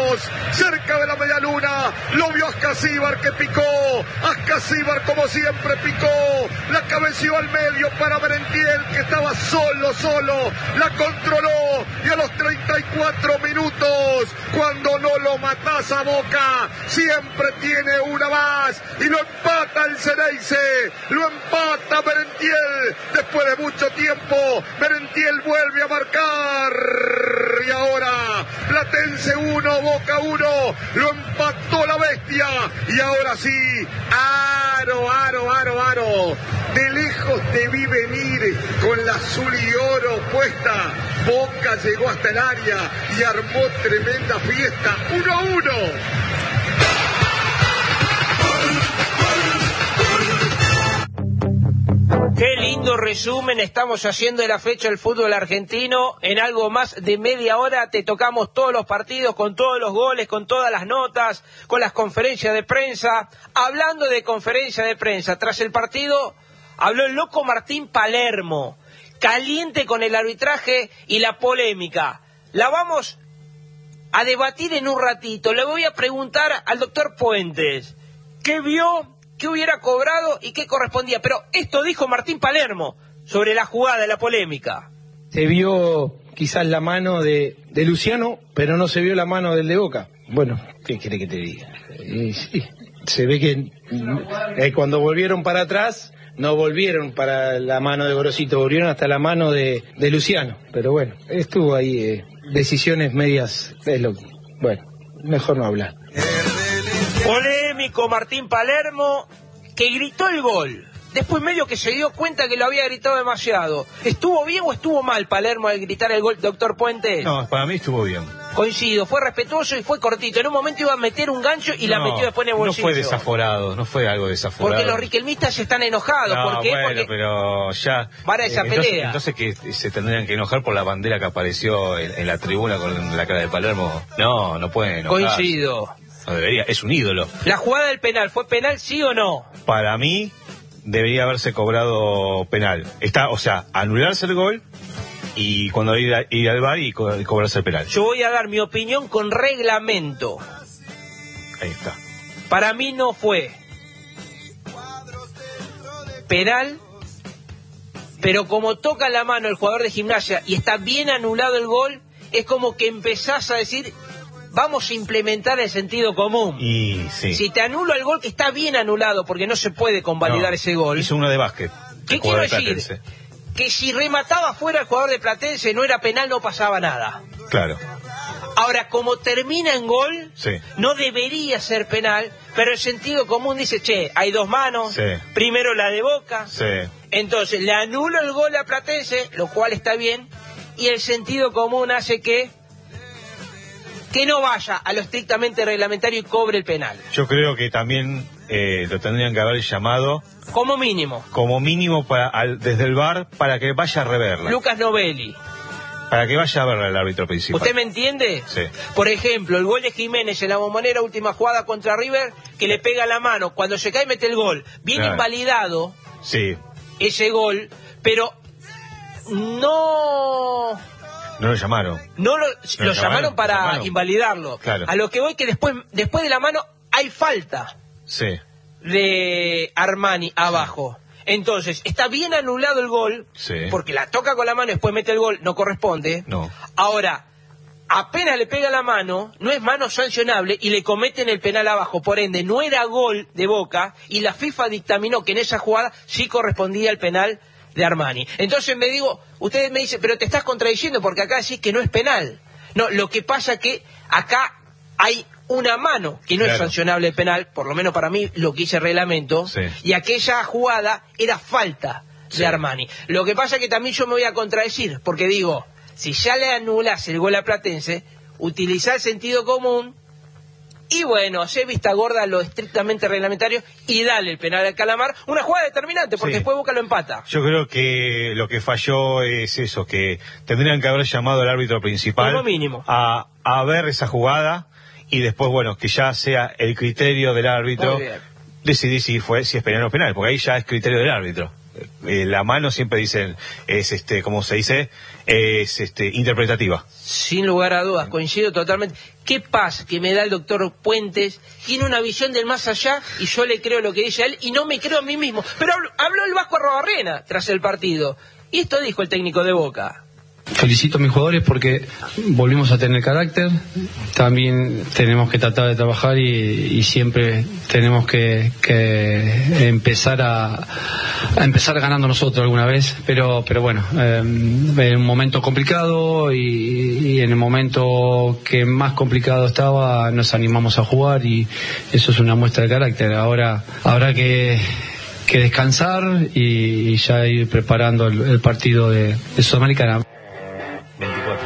minutos, cerca de la media luna, lo vio Ascasíbar que picó, Ascasíbar como siempre picó, la cabeció al medio para Merentiel que estaba solo, la controló y a los 34 minutos, cuando no lo matás a Boca, siempre tiene una más y lo empata el Ceneice, lo empata Merentiel, después de mucho tiempo, Merentiel vuelve a marcar y ahora Platense 1, Boca 1, lo empató la bestia y ahora sí, aro, de lejos te vi venir con la azul y oro puesta, Boca llegó hasta el área y armó tremenda fiesta, 1-1. Qué lindo resumen estamos haciendo de la fecha del fútbol argentino. En algo más de media hora te tocamos todos los partidos, con todos los goles, con todas las notas, con las conferencias de prensa. Hablando de conferencia de prensa, tras el partido habló el loco Martín Palermo, caliente con el arbitraje y la polémica. La vamos a debatir en un ratito. Le voy a preguntar al doctor Puentes, ¿qué vio? ¿Qué hubiera cobrado y qué correspondía? Pero esto dijo Martín Palermo sobre la jugada, la polémica. Se vio quizás la mano de Luciano, pero no se vio la mano del de Boca. Bueno, ¿qué quiere que te diga? Sí, se ve que cuando volvieron para atrás, no volvieron para la mano de Gorosito, volvieron hasta la mano de Luciano. Pero bueno, estuvo ahí decisiones medias. Bueno, mejor no hablar. Polémico Martín Palermo, que gritó el gol. Después medio que se dio cuenta que lo había gritado demasiado. ¿Estuvo bien o estuvo mal Palermo al gritar el gol, doctor Puentes? No, para mí estuvo bien. Coincido, fue respetuoso y fue cortito. En un momento iba a meter un gancho y la metió después en el bolsillo. No fue desaforado, no fue algo desaforado. Porque los riquelmistas están enojados. No, ¿por qué? bueno, porque pero ya... para esa pelea. Entonces que se tendrían que enojar por la bandera que apareció en la tribuna con la cara de Palermo. No pueden enojar. Coincido. No debería, es un ídolo. ¿La jugada del penal fue penal, sí o no? Para mí debería haberse cobrado penal. O sea, anularse el gol y cuando ir al VAR y cobrarse el penal. Yo voy a dar mi opinión con reglamento. Ahí está. Para mí no fue penal, pero como toca la mano el jugador de Gimnasia y está bien anulado el gol, es como que empezás a decir... Vamos a implementar el sentido común. Y sí. Si te anulo el gol, que está bien anulado, porque no se puede convalidar ese gol. Hizo uno de básquet. ¿Qué quiero decir? Que si remataba fuera el jugador de Platense, no era penal, no pasaba nada. Claro. Ahora, como termina en gol, sí, no debería ser penal, pero el sentido común dice, che, hay dos manos, sí, primero la de Boca, sí, entonces le anulo el gol a Platense, lo cual está bien, y el sentido común hace que no vaya a lo estrictamente reglamentario y cobre el penal. Yo creo que también lo tendrían que haber llamado... Como mínimo. Desde el VAR para que vaya a reverla. Lucas Novelli. Para que vaya a verla el árbitro principal. ¿Usted me entiende? Sí. Por ejemplo, el gol de Jiménez en la Bombonera, última jugada contra River, que le pega la mano. Cuando se cae mete el gol. Bien invalidado ese gol, pero no lo llamaron. Lo llamaron para invalidarlo. Claro. A lo que voy que después de la mano hay falta de Armani abajo. Entonces, está bien anulado el gol, porque la toca con la mano y después mete el gol, no corresponde. No. Ahora, apenas le pega la mano, no es mano sancionable y le cometen el penal abajo. Por ende, no era gol de Boca y la FIFA dictaminó que en esa jugada sí correspondía el penal de Armani. Entonces ustedes me dicen, pero te estás contradiciendo porque acá decís que no es penal. No, lo que pasa que acá hay una mano que no es sancionable el penal, por lo menos para mí lo que dice el reglamento, y aquella jugada era falta de Armani. Lo que pasa que también yo me voy a contradecir, porque digo, si ya le anulás el gol a Platense, utilizá el sentido común y bueno, hace vista gorda lo estrictamente reglamentario y dale el penal al Calamar, una jugada determinante, porque después Boca lo empata. Yo creo que lo que falló es eso, que tendrían que haber llamado al árbitro principal como mínimo a ver esa jugada y después, bueno, que ya sea el criterio del árbitro decidir si es penal o penal, porque ahí ya es criterio del árbitro. la mano siempre dicen, es como se dice, es interpretativa. Sin lugar a dudas, coincido totalmente. Qué paz que me da el doctor Puentes, tiene una visión del más allá y yo le creo lo que dice él y no me creo a mí mismo. Pero habló el Vasco Arrobarrena tras el partido y esto dijo el técnico de Boca. Felicito a mis jugadores porque volvimos a tener carácter, también tenemos que tratar de trabajar y siempre tenemos que empezar a empezar ganando nosotros alguna vez, pero bueno, en un momento complicado y en el momento que más complicado estaba nos animamos a jugar y eso es una muestra de carácter. Ahora habrá que descansar y ya ir preparando el partido de Sudamericana. 24.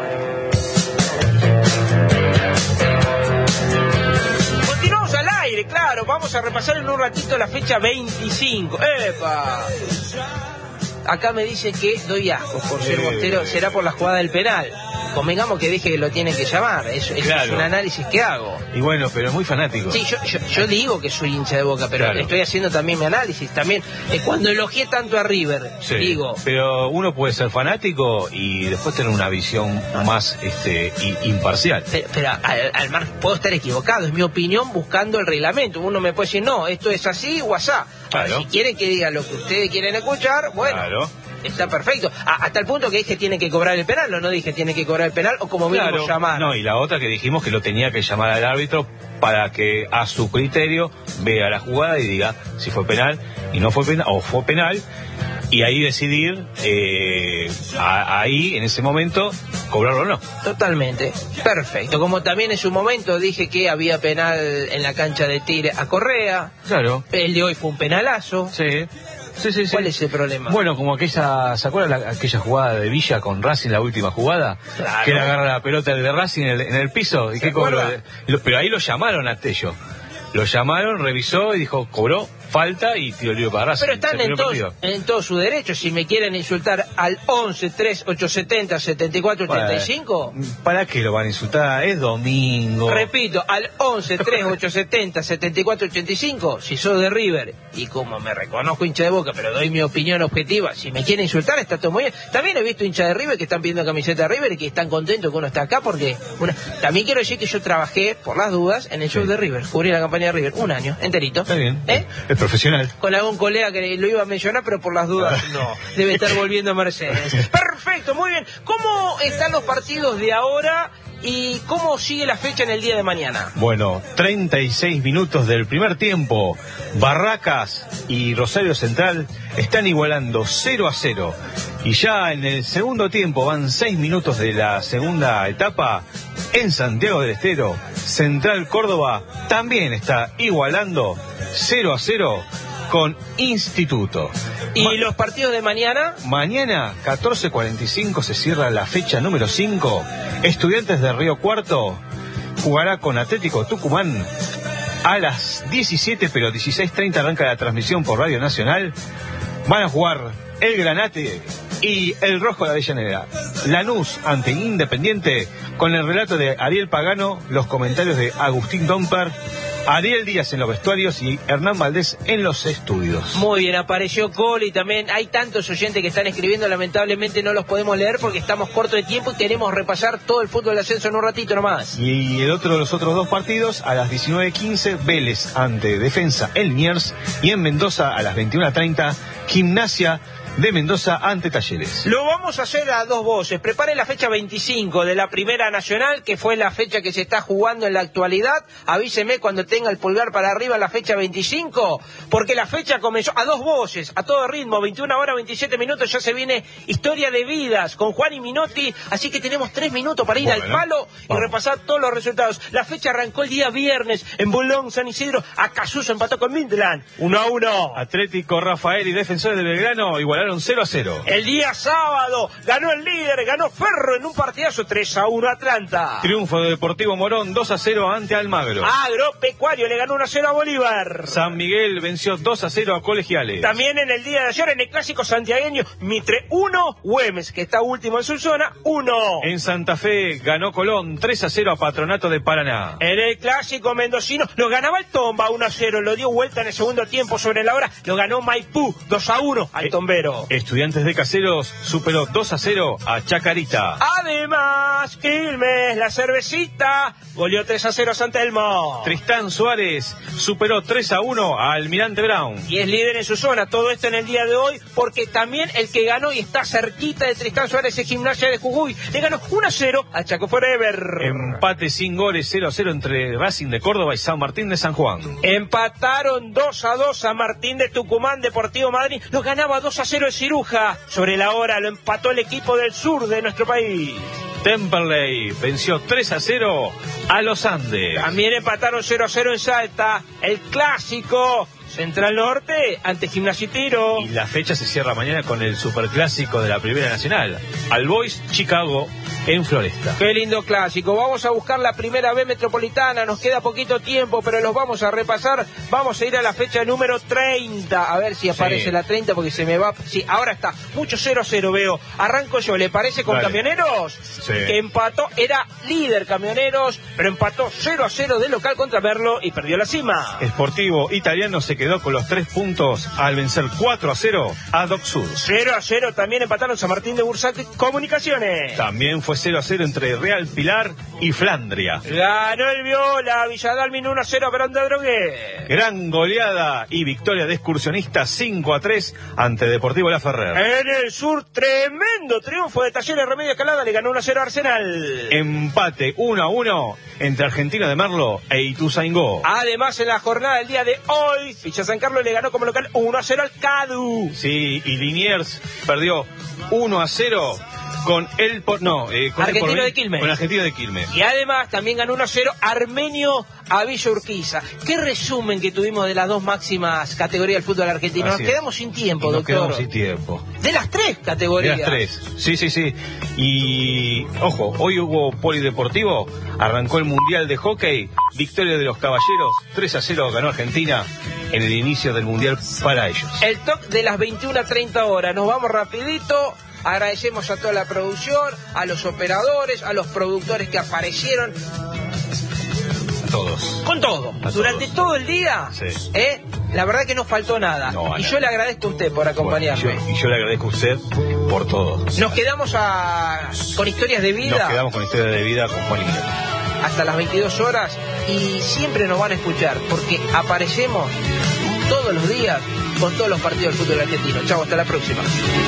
Continuamos al aire, claro. Vamos a repasar en un ratito la fecha 25. ¡Epa! Acá me dice que doy asco por ser Bostero. Será por la jugada del penal. Convengamos que dije que lo tienen que llamar. Eso claro. Es un análisis que hago. Y bueno, pero es muy fanático. Sí, yo digo que soy hincha de Boca, pero claro, estoy haciendo también mi análisis. También cuando elogié tanto a River, sí, digo. Pero uno puede ser fanático y después tener una visión más imparcial. Pero al margen puedo estar equivocado. Es mi opinión buscando el reglamento. Uno me puede decir, no, esto es así o asá. Claro. Si quieren que diga lo que ustedes quieren escuchar, bueno. Claro. Está perfecto. Hasta el punto que dije tiene que cobrar el penal, o no dije tiene que cobrar el penal, o como mínimo claro, llamar. No, y la otra que dijimos que lo tenía que llamar al árbitro para que a su criterio vea la jugada y diga si fue penal y no fue penal, o fue penal, y ahí decidir, ahí en ese momento, cobrarlo o no. Totalmente. Perfecto. Como también en su momento dije que había penal en la cancha de Tigre a Correa. Claro. El de hoy fue un penalazo. Sí. Sí. ¿Cuál es el problema? Bueno, como aquella, ¿se acuerdan aquella jugada de Villa con Racing, la última jugada? Claro. Que le agarra la pelota de Racing en el piso. ¿Y qué cobró? Pero ahí lo llamaron a Tello. Lo llamaron, revisó y dijo, cobró falta y tiro libre para Racing. Pero están en todo su derecho. Si me quieren insultar al 11-3870-7485. Bueno, ¿para qué lo van a insultar? Es domingo. Repito, al 11-3870-7485. Si sos de River, y como me reconozco hincha de Boca, pero doy mi opinión objetiva, si me quieren insultar, está todo muy bien. También he visto hinchas de River que están pidiendo camiseta de River y que están contentos que uno está acá porque... También quiero decir que yo trabajé, por las dudas, en el show de River. Cubrí la campaña de River un año, enterito. Está bien. Es profesional. Con algún colega que lo iba a mencionar, pero por las dudas no. Debe estar volviendo a Mercedes. Perfecto, muy bien. ¿Cómo están los partidos de ahora y cómo sigue la fecha en el día de mañana? Bueno, 36 minutos del primer tiempo. Barracas y Rosario Central están igualando 0-0. Y ya en el segundo tiempo van 6 minutos de la segunda etapa. En Santiago del Estero, Central Córdoba también está igualando 0-0 con Instituto. ¿Y los partidos de mañana? Mañana, 14:45, se cierra la fecha número 5. Estudiantes de Río Cuarto jugará con Atlético Tucumán a las 17, pero 16:30 arranca la transmisión por Radio Nacional. Van a jugar el Granate y el Rojo de Avellaneda. Lanús ante Independiente, con el relato de Ariel Pagano, los comentarios de Agustín Domper, Ariel Díaz en los vestuarios y Hernán Valdés en los estudios. Muy bien, apareció Cole y también hay tantos oyentes que están escribiendo, lamentablemente no los podemos leer porque estamos cortos de tiempo y queremos repasar todo el fútbol de ascenso en un ratito nomás. Y los otros dos partidos, a las 19:15, Vélez ante Defensa en Liniers, y en Mendoza a las 21:30, Gimnasia de Mendoza ante Talleres. Lo vamos a hacer a dos voces. Prepare la fecha 25 de la Primera Nacional, que fue la fecha que se está jugando en la actualidad. Avíseme cuando tenga el pulgar para arriba la fecha 25, porque la fecha comenzó a dos voces, a todo ritmo, 21:27, ya se viene Historia de Vidas con Juan y Minotti, así que tenemos 3 minutos para ir al palo y repasar todos los resultados. La fecha arrancó el día viernes en Bulón, San Isidro. Acasuso empató con Midland 1-1. Atlético Rafael y Defensores de Belgrano igualaron igualaron 0-0. El día sábado ganó el líder, ganó Ferro en un partidazo 3-1 Atlanta. Triunfo de Deportivo Morón 2-0 ante Almagro. Agropecuario le ganó 1-0 a Bolívar. San Miguel venció 2-0 a Colegiales. También en el día de ayer en el clásico santiagueño, Mitre 1, Güemes, que está último en su zona, 1. En Santa Fe ganó Colón 3-0 a Patronato de Paraná. En el clásico mendocino lo ganaba el Tomba 1-0, lo dio vuelta en el segundo tiempo sobre la hora, lo ganó Maipú 2-1 al Tombero. Estudiantes de Caseros superó 2-0 a Chacarita. Además, Quilmes, la cervecita, goleó 3-0 a San Telmo. Tristán Suárez superó 3-1 a Almirante Brown. Y es líder en su zona, todo esto en el día de hoy, porque también el que ganó y está cerquita de Tristán Suárez es Gimnasia de Jujuy, le ganó 1-0 a Chaco Forever. Empate sin goles 0-0 entre Racing de Córdoba y San Martín de San Juan. Empataron 2-2 San Martín de Tucumán, Deportivo Madrid lo ganaba 2-0 el Ciruja. Sobre la hora lo empató el equipo del sur de nuestro país. Temperley venció 3-0 a Los Andes. También empataron 0-0 en Salta, el clásico Central Norte ante Gimnasia y Tiro. Y la fecha se cierra mañana con el superclásico de la Primera Nacional, All Boys Chicago en Floresta. Qué lindo clásico. Vamos a buscar la primera B metropolitana, nos queda poquito tiempo, pero los vamos a repasar. Vamos a ir a la fecha número 30, a ver si aparece la 30, porque se me va. Sí, ahora está, mucho 0-0 veo. Arranco yo, ¿le parece con Camioneros? Sí. Que empató, era líder Camioneros, pero empató 0-0 de local contra Merlo y perdió la cima. Sportivo Italiano se quedó con los 3 puntos al vencer 4-0 a Doc Sud. 0-0 también empataron San Martín de Bursaco y Comunicaciones. También fue 0-0 entre Real Pilar y Flandria. Ganó el Viola, Villadalmin 1-0 a Perón de Drogué. Gran goleada y victoria de Excursionistas 5-3 ante Deportivo La Ferrer. En el sur, tremendo triunfo de Talleres Remedio Escalada, le ganó 1-0 a Arsenal. Empate 1-1 entre Argentino de Merlo e Ituzaingó. Además, en la jornada del día de hoy, Villa San Carlos le ganó como local 1-0 al Cadu. Sí, y Liniers perdió 1-0 con el Argentino de Quilmes. Con Argentino de Quilmes. Y además también ganó 1-0 Armenio a Villa Urquiza. Qué resumen que tuvimos de las dos máximas categorías del fútbol argentino. Así nos quedamos sin tiempo, nos doctor. Quedamos sin tiempo. De las 3 categorías. De las 3. Sí. Y, ojo, hoy hubo polideportivo, arrancó el Mundial de Hockey, victoria de los Caballeros, 3-0 ganó Argentina en el inicio del Mundial para ellos. El toque de las 21:30 horas. Nos vamos rapidito. Agradecemos a toda la producción, a los operadores, a los productores que aparecieron. A todos. Con todo. Durante todo el día. Sí. La verdad que no faltó nada. No, y yo le agradezco a usted por acompañarme. Y yo le agradezco a usted por todo. Nos quedamos con historias de vida. Nos quedamos con historias de vida con Juan Inglés. Hasta las 22 horas. Y siempre nos van a escuchar. Porque aparecemos todos los días con todos los partidos del fútbol argentino. Chau, hasta la próxima.